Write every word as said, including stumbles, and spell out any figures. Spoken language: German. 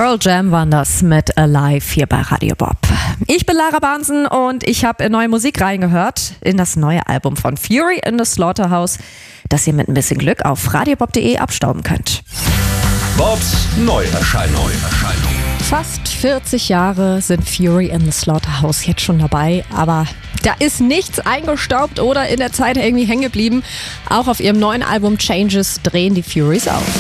Pearl Jam waren das mit Alive hier bei Radio Bob. Ich bin Lara Bahnsen und ich habe in neue Musik reingehört, in das neue Album von Fury in the Slaughterhouse, das ihr mit ein bisschen Glück auf radiobob punkt de abstauben könnt. Bobs Neuerscheinung. Fast vierzig Jahre sind Fury in the Slaughterhouse jetzt schon dabei, aber da ist nichts eingestaubt oder in der Zeit irgendwie hängen geblieben. Auch auf ihrem neuen Album Changes drehen die Furies auf.